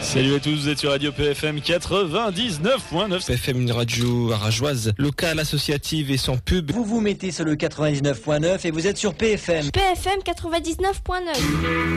Salut à tous, vous êtes sur Radio PFM 99.9. PFM, une radio arageoise, locale, associative et sans pub. Vous vous mettez sur le 99.9 et vous êtes sur PFM. PFM 99.9.